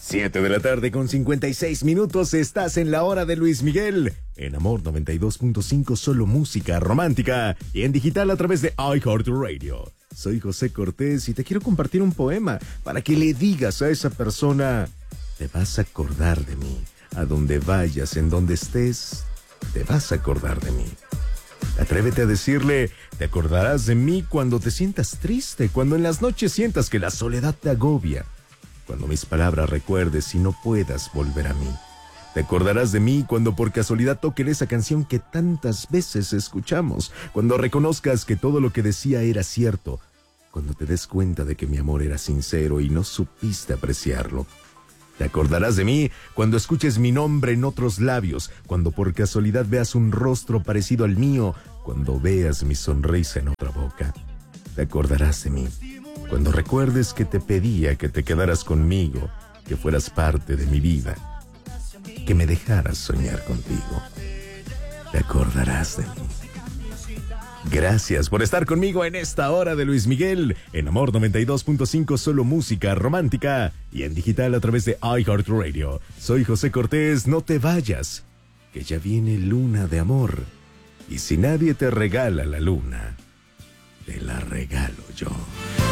7 de la tarde con 56 minutos, estás en la hora de Luis Miguel. En Amor 92.5, solo música romántica. Y en digital a través de iHeartRadio. Soy José Cortés y te quiero compartir un poema para que le digas a esa persona: te vas a acordar de mí. A donde vayas, en donde estés, te vas a acordar de mí. Atrévete a decirle: te acordarás de mí cuando te sientas triste, cuando en las noches sientas que la soledad te agobia, cuando mis palabras recuerdes y no puedas volver a mí. Te acordarás de mí cuando por casualidad toquen esa canción que tantas veces escuchamos, cuando reconozcas que todo lo que decía era cierto, cuando te des cuenta de que mi amor era sincero y no supiste apreciarlo. Te acordarás de mí cuando escuches mi nombre en otros labios, cuando por casualidad veas un rostro parecido al mío, cuando veas mi sonrisa en otra boca. Te acordarás de mí cuando recuerdes que te pedía que te quedaras conmigo, que fueras parte de mi vida, que me dejaras soñar contigo. Te acordarás de mí. Gracias por estar conmigo en esta hora de Luis Miguel, en Amor 92.5, solo música romántica, y en digital a través de iHeartRadio. Soy José Cortés, no te vayas, que ya viene Luna de Amor, y si nadie te regala la luna, te la regalo yo.